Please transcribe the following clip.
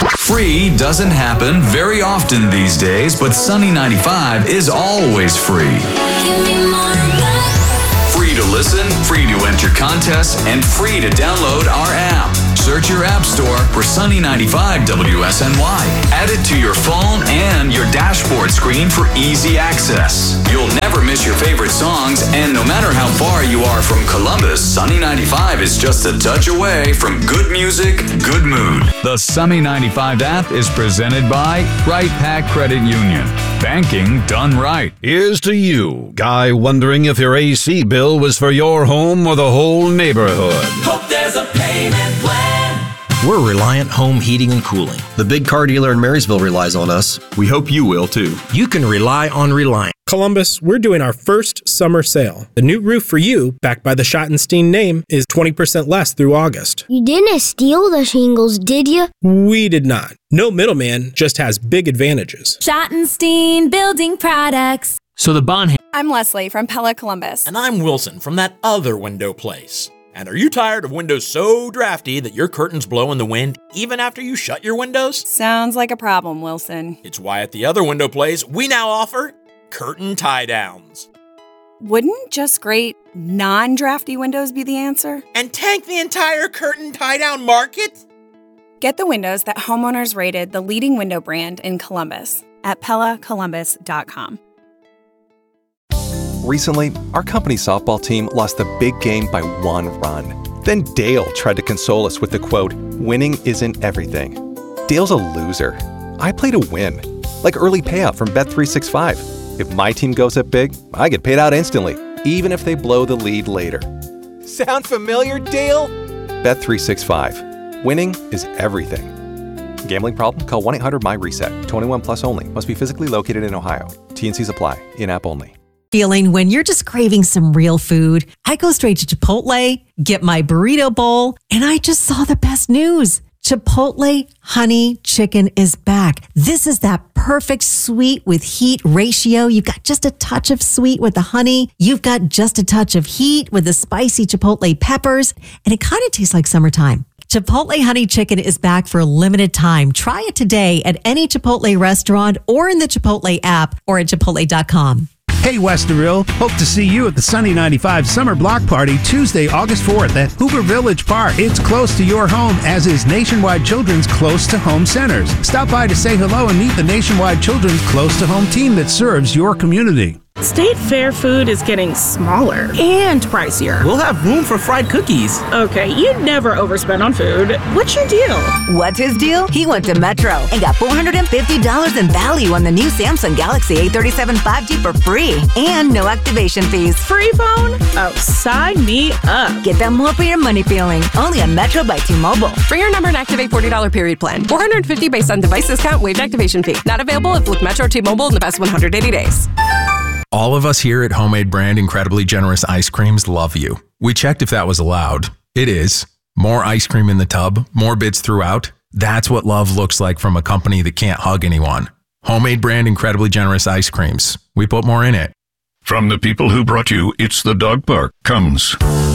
Free doesn't happen very often these days, but Sunny 95 is always free. Free to listen, free to enter contests, and free to download our app. Search your app store for Sunny 95 WSNY. Add it to your phone and your dashboard screen for easy access. You'll never miss your favorite songs, and no matter how far you are from Columbus, Sunny 95 is just a touch away from good music, good mood. The Sunny 95 app is presented by Right Pack Credit Union. Banking done right. Here's to you, guy wondering if your AC bill was for your home or the whole neighborhood. Hope there's a payment plan. We're Reliant Home Heating and Cooling. The big car dealer in Marysville relies on us. We hope you will, too. You can rely on Reliant. Columbus, we're doing our first summer sale. The new roof for you, backed by the Schottenstein name, is 20% less through August. You didn't steal the shingles, did you? We did not. No middleman, just has big advantages. Schottenstein Building Products. So the bond... I'm Leslie from Pella Columbus. And I'm Wilson from that other window place. And are you tired of windows so drafty that your curtains blow in the wind even after you shut your windows? Sounds like a problem, Wilson. It's why at the other window place, we now offer curtain tie-downs. Wouldn't just great non-drafty windows be the answer? And tank the entire curtain tie-down market? Get the windows that homeowners rated the leading window brand in Columbus at PellaColumbus.com. Recently, our company softball team lost the big game by 1 run. Then Dale tried to console us with the quote, "Winning isn't everything." Dale's a loser. I play to win, like early payout from Bet365. If my team goes up big, I get paid out instantly, even if they blow the lead later. Sound familiar, Dale? Bet365. Winning is everything. Gambling problem? Call 1-800-MY-RESET. 21 plus only. Must be physically located in Ohio. T&Cs apply. In-app only. Feeling when you're just craving some real food? I go straight to Chipotle, get my burrito bowl, and I just saw the best news. Chipotle honey chicken is back. This is that perfect sweet with heat ratio. You've got just a touch of sweet with the honey. You've got just a touch of heat with the spicy Chipotle peppers, and it kind of tastes like summertime. Chipotle honey chicken is back for a limited time. Try it today at any Chipotle restaurant or in the Chipotle app or at chipotle.com. Hey, Westerville. Hope to see you at the Sunny 95 Summer Block Party Tuesday, August 4th at Hoover Village Park. It's close to your home, as is Nationwide Children's Close to Home Centers. Stop by to say hello and meet the Nationwide Children's Close to Home team that serves your community. State Fair food is getting smaller and pricier. We'll have room for fried cookies. Okay, you'd never overspend on food. What's your deal? What's his deal? He went to Metro and got $450 in value on the new Samsung Galaxy A37 5G for free and no activation fees. Free phone? Oh, sign me up. Get that more for your money feeling. Only on Metro by T-Mobile. Bring your number and activate $40 period plan. $450 based on device discount, waived activation fee. Not available if with Metro T-Mobile in the past 180 days. All of us here at Homemade Brand Incredibly Generous Ice Creams love you. We checked if that was allowed. It is. More ice cream in the tub, more bits throughout. That's what love looks like from a company that can't hug anyone. Homemade Brand Incredibly Generous Ice Creams. We put more in it. From the people who brought you It's the Dog Park comes